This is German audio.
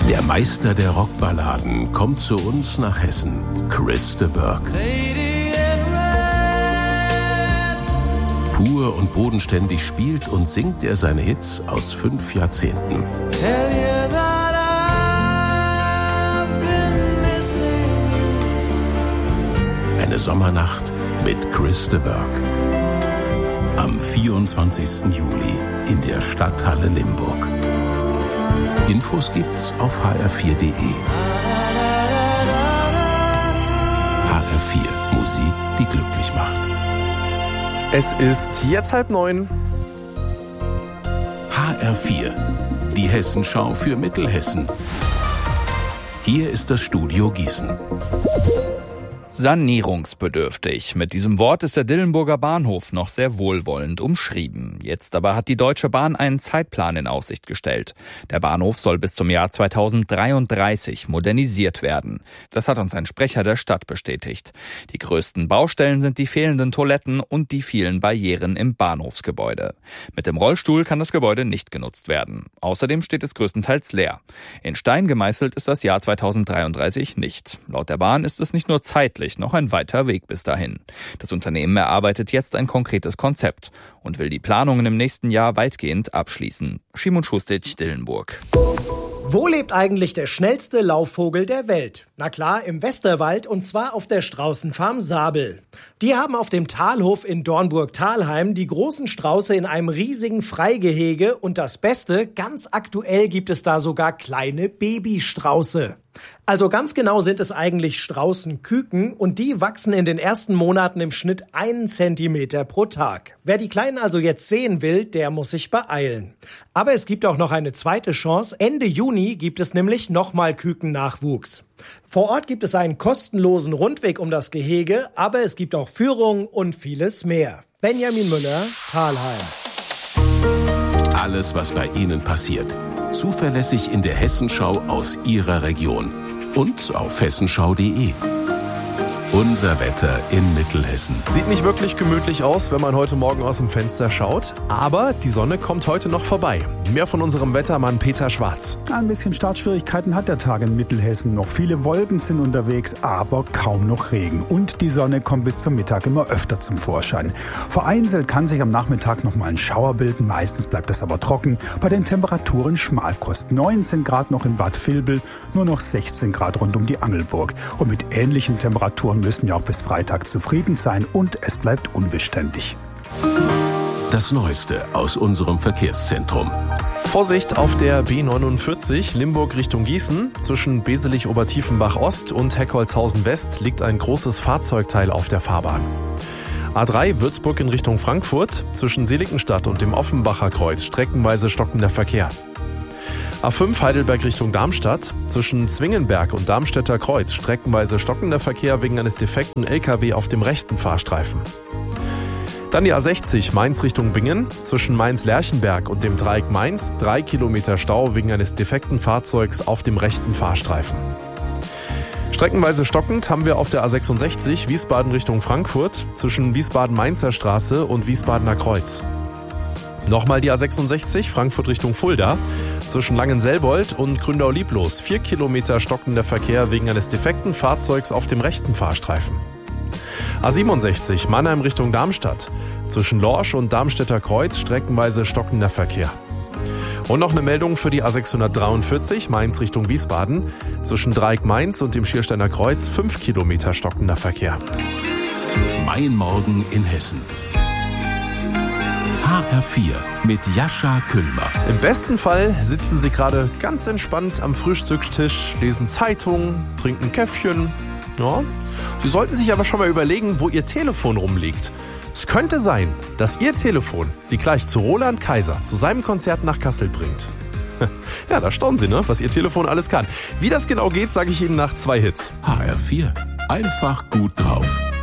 Der Meister der Rockballaden kommt zu uns nach Hessen, Chris de Burgh. Pur und bodenständig spielt und singt er seine Hits aus 5 Jahrzehnten. Eine Sommernacht mit Chris de Burgh. Am 24. Juli in der Stadthalle Limburg. Infos gibt's auf hr4.de. HR4, Musik, die glücklich macht. Es ist jetzt 8:30. HR4, die Hessenschau für Mittelhessen. Hier ist das Studio Gießen. Sanierungsbedürftig. Mit diesem Wort ist der Dillenburger Bahnhof noch sehr wohlwollend umschrieben. Jetzt aber hat die Deutsche Bahn einen Zeitplan in Aussicht gestellt. Der Bahnhof soll bis zum Jahr 2033 modernisiert werden. Das hat uns ein Sprecher der Stadt bestätigt. Die größten Baustellen sind die fehlenden Toiletten und die vielen Barrieren im Bahnhofsgebäude. Mit dem Rollstuhl kann das Gebäude nicht genutzt werden. Außerdem steht es größtenteils leer. In Stein gemeißelt ist das Jahr 2033 nicht. Laut der Bahn ist es nicht nur zeitlich noch ein weiter Weg bis dahin. Das Unternehmen erarbeitet jetzt ein konkretes Konzept und will die Planungen im nächsten Jahr weitgehend abschließen. Schimon Schustic, Dillenburg. Wo lebt eigentlich der schnellste Laufvogel der Welt? Na klar, im Westerwald, und zwar auf der Straußenfarm Sabel. Die haben auf dem Talhof in Dornburg-Thalheim die großen Strauße in einem riesigen Freigehege, und das Beste, ganz aktuell gibt es da sogar kleine Babystrauße. Also ganz genau sind es eigentlich Straußenküken, und die wachsen in den ersten Monaten im Schnitt 1 Zentimeter pro Tag. Wer die Kleinen also jetzt sehen will, der muss sich beeilen. Aber es gibt auch noch eine zweite Chance. Ende Juni gibt es nämlich nochmal Kükennachwuchs. Vor Ort gibt es einen kostenlosen Rundweg um das Gehege, aber es gibt auch Führungen und vieles mehr. Benjamin Müller, Thalheim. Alles, was bei Ihnen passiert. Zuverlässig in der Hessenschau aus Ihrer Region. Und auf hessenschau.de. Unser Wetter in Mittelhessen. Sieht nicht wirklich gemütlich aus, wenn man heute Morgen aus dem Fenster schaut. Aber die Sonne kommt heute noch vorbei. Mehr von unserem Wettermann Peter Schwarz. Ein bisschen Startschwierigkeiten hat der Tag in Mittelhessen noch. Viele Wolken sind unterwegs, aber kaum noch Regen. Und die Sonne kommt bis zum Mittag immer öfter zum Vorschein. Vereinzelt kann sich am Nachmittag noch mal ein Schauer bilden. Meistens bleibt es aber trocken. Bei den Temperaturen Schmalkost. 19 Grad noch in Bad Vilbel, nur noch 16 Grad rund um die Angelburg. Und mit ähnlichen Temperaturen müssen wir auch bis Freitag zufrieden sein, und es bleibt unbeständig. Das Neueste aus unserem Verkehrszentrum. Vorsicht auf der B49 Limburg Richtung Gießen. Zwischen Beselich-Obertiefenbach Ost und Heckholzhausen West liegt ein großes Fahrzeugteil auf der Fahrbahn. A3 Würzburg in Richtung Frankfurt. Zwischen Seligenstadt und dem Offenbacher Kreuz streckenweise stockender Verkehr. A5 Heidelberg Richtung Darmstadt. Zwischen Zwingenberg und Darmstädter Kreuz streckenweise stockender Verkehr wegen eines defekten LKW auf dem rechten Fahrstreifen. Dann die A60 Mainz Richtung Bingen. Zwischen Mainz-Lerchenberg und dem Dreieck Mainz 3 Kilometer Stau wegen eines defekten Fahrzeugs auf dem rechten Fahrstreifen. Streckenweise stockend haben wir auf der A66 Wiesbaden Richtung Frankfurt zwischen Wiesbaden-Mainzer Straße und Wiesbadener Kreuz. Nochmal die A66 Frankfurt Richtung Fulda. Zwischen Langenselbold und Gründau-Lieblos 4 Kilometer stockender Verkehr wegen eines defekten Fahrzeugs auf dem rechten Fahrstreifen. A67 Mannheim Richtung Darmstadt. Zwischen Lorsch und Darmstädter Kreuz streckenweise stockender Verkehr. Und noch eine Meldung für die A643 Mainz Richtung Wiesbaden. Zwischen Dreieck Mainz und dem Schiersteiner Kreuz 5 Kilometer stockender Verkehr. Mein Morgen in Hessen. HR4 mit Jascha Küllmer. Im besten Fall sitzen Sie gerade ganz entspannt am Frühstückstisch, lesen Zeitung, trinken Käffchen. Ja. Sie sollten sich aber schon mal überlegen, wo Ihr Telefon rumliegt. Es könnte sein, dass Ihr Telefon Sie gleich zu Roland Kaiser, zu seinem Konzert nach Kassel bringt. Ja, da staunen Sie, ne, was Ihr Telefon alles kann. Wie das genau geht, sage ich Ihnen nach 2 Hits. HR4, einfach gut drauf.